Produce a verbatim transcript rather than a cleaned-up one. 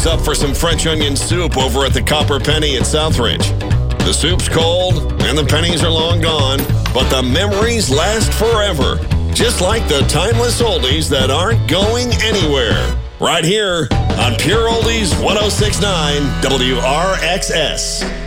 up for some French onion soup over at the Copper Penny at Southridge. The soup's cold and the pennies are long gone, but the memories last forever. Just like the timeless oldies that aren't going anywhere. Right here on Pure Oldies one oh six point nine W R X S.